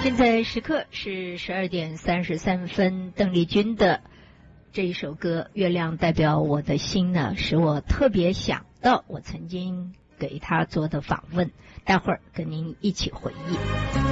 现在时刻是12:33，邓丽君的这一首歌《月亮代表我的心》呢，使我特别想到我曾经给她做的访问，待会儿跟您一起回忆。